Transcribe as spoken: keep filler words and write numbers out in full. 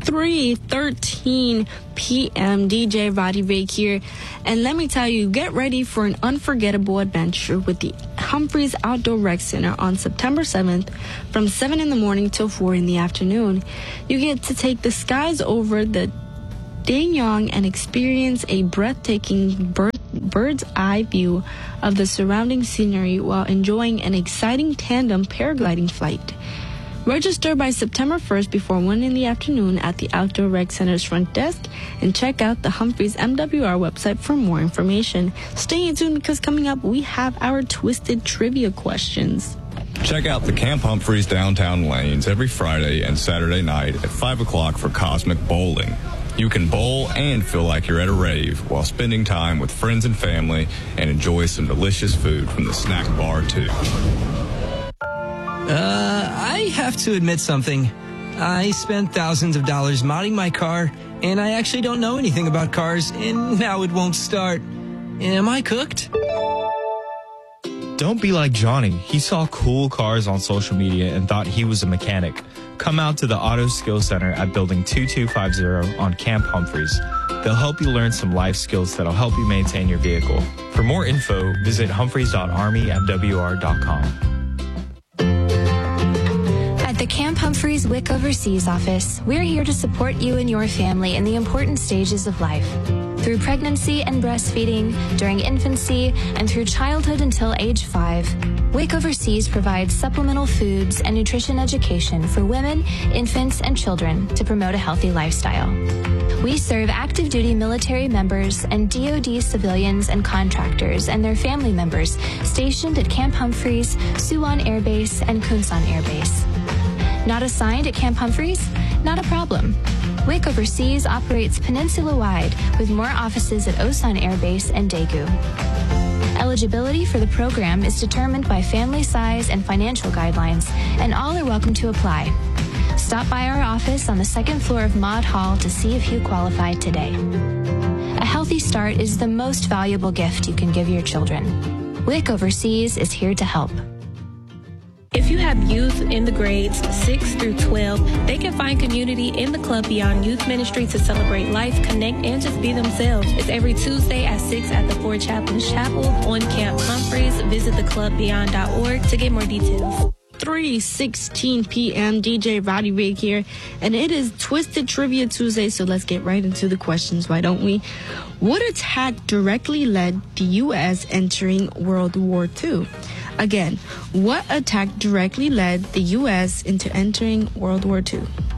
three thirteen p.m. D J Roddy Vake here. And let me tell you, get ready for an unforgettable adventure with the Humphreys Outdoor Rec Center on September seventh from seven in the morning till four in the afternoon. You get to take the skies over the Danyang and experience a breathtaking bird, bird's eye view of the surrounding scenery while enjoying an exciting tandem paragliding flight. Register by September first before one in the afternoon at the Outdoor Rec Center's front desk and check out the Humphreys M W R website for more information. Stay tuned because coming up we have our Twisted Trivia questions. Check out the Camp Humphreys downtown lanes every Friday and Saturday night at five o'clock for Cosmic Bowling. You can bowl and feel like you're at a rave while spending time with friends and family and enjoy some delicious food from the snack bar too. Uh, I have to admit something. I spent thousands of dollars modding my car, and I actually don't know anything about cars, and now it won't start. Am I cooked? Don't be like Johnny. He saw cool cars on social media and thought he was a mechanic. Come out to the Auto Skills Center at Building two two five zero on Camp Humphreys. They'll help you learn some life skills that'll help you maintain your vehicle. For more info, visit humphreys dot army m w r dot com. At the Camp Humphreys Wick Overseas office, we're here to support you and your family in the important stages of life. Through pregnancy and breastfeeding, during infancy, and through childhood until age five, Wick Overseas provides supplemental foods and nutrition education for women, infants, and children to promote a healthy lifestyle. We serve active duty military members and D O D civilians and contractors and their family members stationed at Camp Humphreys, Suwon Air Base, and Kunsan Air Base. Not assigned at Camp Humphreys? Not a problem. Wick Overseas operates peninsula-wide with more offices at Osan Air Base and Daegu. Eligibility for the program is determined by family size and financial guidelines, and all are welcome to apply. Stop by our office on the second floor of Maud Hall to see if you qualify today. A healthy start is the most valuable gift you can give your children. Wick Overseas is here to help. If you have youth in the grades six through twelve, they can find community in the Club Beyond Youth Ministry to celebrate life, connect, and just be themselves. It's every Tuesday at six at the Ford Chaplains Chapel on Camp Humphreys. Visit the club beyond dot org to get more details. three sixteen p.m. D J Roddy Vake here, and it is Twisted Trivia Tuesday, so let's get right into the questions, why don't we? What attack directly led the U S entering World War Two? Again, what attack directly led the U S into entering World War Two?